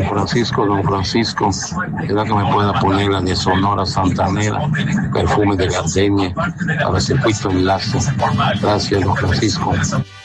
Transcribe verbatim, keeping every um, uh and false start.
Francisco, don Francisco, ¿verdad que me pueda poner la de Sonora Santanera, Perfume de Gardenia, para el circuito enlace? Gracias, don Francisco.